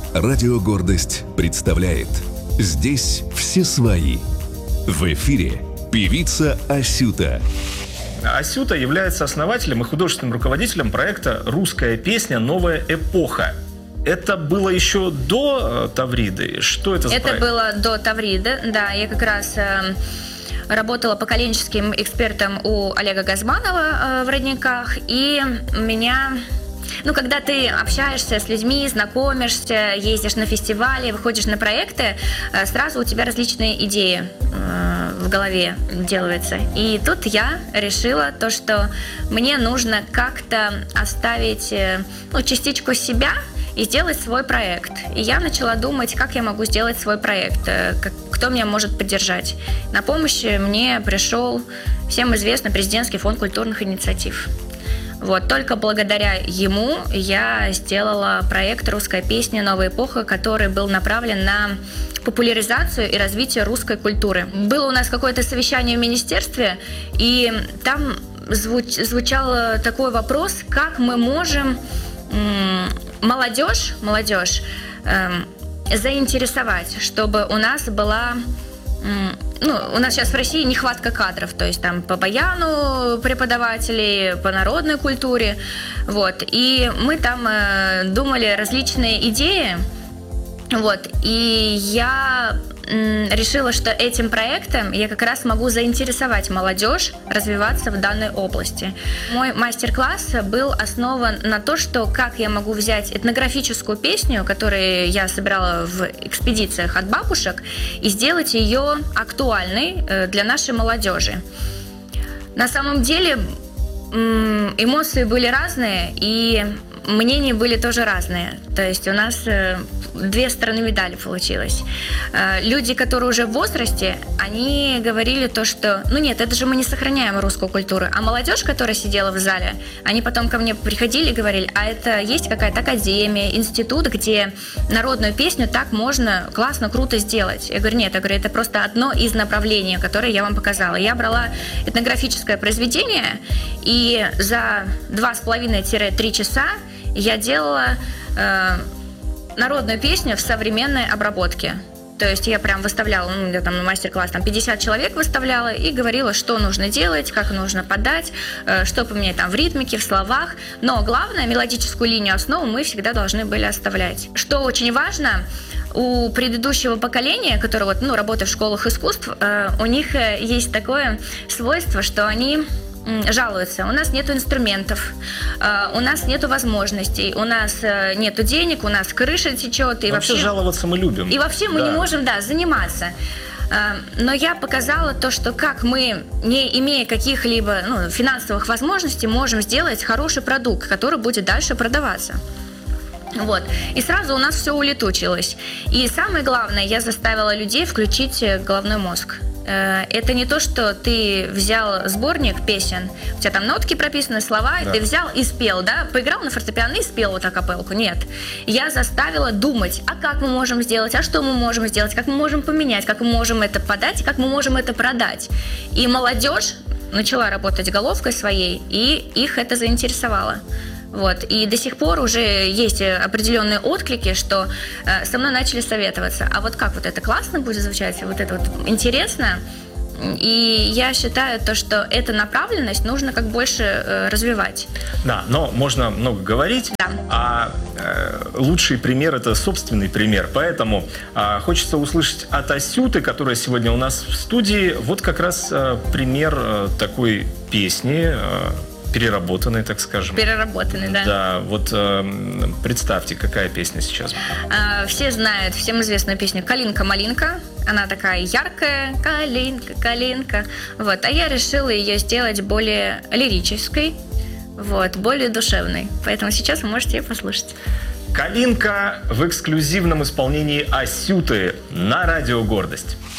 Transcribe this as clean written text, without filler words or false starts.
Радио «Гордость» представляет «Здесь все свои». В эфире певица Асюта. Асюта является основателем и художественным руководителем проекта «Русская песня. Новая эпоха». Это было еще до Тавриды? Что это за проект? Это было до Тавриды, да. Я как раз работала поколенческим экспертом у Олега Газманова в Родниках. И меня... когда ты общаешься с людьми, знакомишься, ездишь на фестивали, выходишь на проекты, сразу у тебя различные идеи в голове делаются. И тут я решила то, что мне нужно как-то оставить частичку себя и сделать свой проект. И я начала думать, как я могу сделать свой проект, кто меня может поддержать. На помощь мне пришел всем известный президентский фонд культурных инициатив. Только благодаря ему я сделала проект «Русская песня. Новая эпоха», который был направлен на популяризацию и развитие русской культуры. Было у нас какое-то совещание в министерстве, и там звучал такой вопрос, как мы можем молодежь заинтересовать, чтобы у нас была... у нас сейчас в России нехватка кадров, то есть там по баяну преподавателей, по народной культуре, и мы там думали различные идеи, и я решила, что этим проектом я как раз могу заинтересовать молодежь развиваться в данной области. Мой мастер-класс был основан на то, что как я могу взять этнографическую песню, которую я собирала в экспедициях от бабушек, и сделать ее актуальной для нашей молодежи. На самом деле эмоции были разные, и мнения были тоже разные. То есть у нас две стороны медали получилось. Люди, которые уже в возрасте, они говорили то, что нет, это же мы не сохраняем русскую культуру. А молодежь, которая сидела в зале, они потом ко мне приходили и говорили, а это есть какая-то академия, институт, где народную песню так можно классно, круто сделать. Я говорю, нет, это просто одно из направлений, которое я вам показала. Я брала этнографическое произведение, и за 2,5-3 часа я делала народную песню в современной обработке. То есть я прям выставляла, я там на мастер-класс 50 человек выставляла и говорила, что нужно делать, как нужно подать, что поменять там в ритмике, в словах. Но главное, мелодическую линию, основу мы всегда должны были оставлять. Что очень важно, у предыдущего поколения, которое работает в школах искусств, у них есть такое свойство, что они жалуются. У нас нету инструментов, у нас нету возможностей, у нас нету денег, у нас крыша течет. И вообще жаловаться мы любим. И вообще мы не можем, заниматься. Но я показала то, что как мы, не имея каких-либо финансовых возможностей, можем сделать хороший продукт, который будет дальше продаваться. И сразу у нас все улетучилось. И самое главное, я заставила людей включить головной мозг. Это не то, что ты взял сборник песен, у тебя там нотки прописаны, слова, и ты взял и спел, поиграл на фортепиано и спел акапелку. Нет. Я заставила думать, а как мы можем сделать, а что мы можем сделать, как мы можем поменять, как мы можем это подать, как мы можем это продать. И молодежь начала работать головкой своей, и их это заинтересовало. И до сих пор уже есть определенные отклики, что со мной начали советоваться. А как это классно будет звучать, это интересно. И я считаю, что эту направленность нужно как больше развивать. Да, но можно много говорить, а лучший пример – это собственный пример. Поэтому хочется услышать от Асюты, которая сегодня у нас в студии, как раз пример такой песни, переработанный, так скажем. Переработанный, да. Да, представьте, какая песня сейчас. Все знают, всем известную песню «Калинка-малинка». Она такая яркая, калинка, калинка. А я решила ее сделать более лирической, более душевной. Поэтому сейчас вы можете ее послушать. «Калинка» в эксклюзивном исполнении Асюты на радио «Гордость».